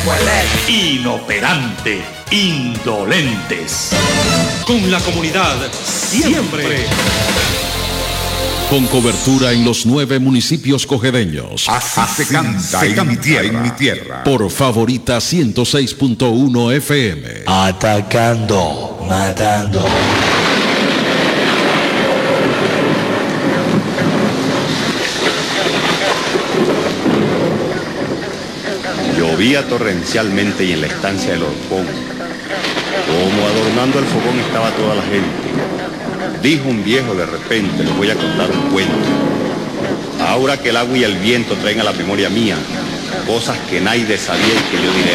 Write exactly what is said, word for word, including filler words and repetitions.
Inoperante, indolentes. Con la comunidad, siempre. Con cobertura en los nueve municipios cojedeños. Así, Así se canta, se en, canta mi tierra, en mi tierra. Por Favorita ciento seis punto uno F M. Atacando, matando. Llovía torrencialmente y en la estancia del horcón, como adornando el fogón estaba toda la gente. Dijo un viejo de repente, les voy a contar un cuento. Ahora que el agua y el viento traen a la memoria mía cosas que nadie sabía y que yo diré